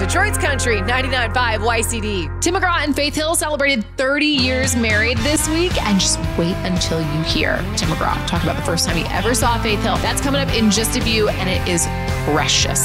Detroit's Country, 99.5 YCD. Tim McGraw and Faith Hill celebrated 30 years married this week, and just wait until you hear Tim McGraw talk about the first time he ever saw Faith Hill. That's coming up in just a few, and it is precious.